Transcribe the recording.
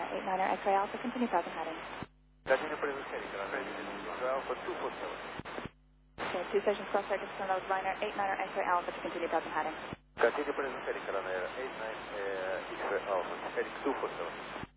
89er X-ray Alpha, continue present heading. Continue present heading, runway 12 Alpha 247. Okay, two stations cross circuits from those liner 89er X-ray Alpha to continue present heading. Continue present heading, runway 89 X-ray Alpha, heading 247.